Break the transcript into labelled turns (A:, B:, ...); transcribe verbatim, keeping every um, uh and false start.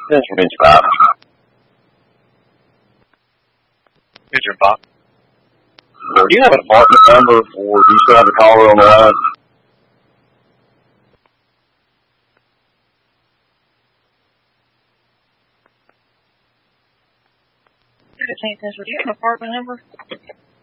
A: Central Bench five.
B: Picture Bob.
A: Do you have an apartment number, or do you still have the caller on the line?
C: Do you have an apartment number?